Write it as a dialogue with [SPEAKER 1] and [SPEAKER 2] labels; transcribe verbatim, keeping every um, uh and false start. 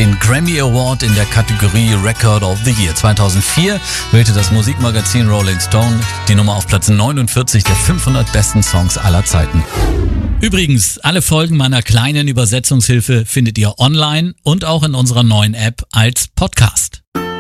[SPEAKER 1] den Grammy Award in der Kategorie Record of the Year. zweitausendvier wählte das Musikmagazin Rolling Stone die Nummer auf Platz neunundvierzig der fünfhundert besten Songs aller Zeiten. Übrigens, alle Folgen meiner kleinen Übersetzungshilfe findet ihr online und auch in unserer neuen App als Podcast.